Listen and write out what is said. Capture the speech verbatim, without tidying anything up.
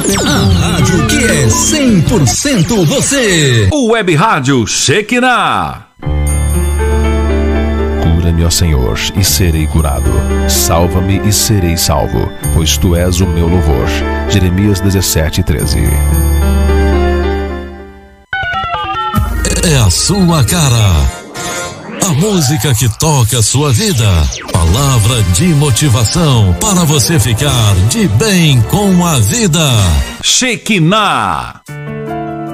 A rádio que é cem por cento você. O Web Rádio Shekinah. Cura-me, ó Senhor, e serei curado. Salva-me e serei salvo, pois tu és o meu louvor. Jeremias dezessete, treze. É a sua cara. A música que toca a sua vida. Palavra de motivação para você ficar de bem com a vida. Shekinah.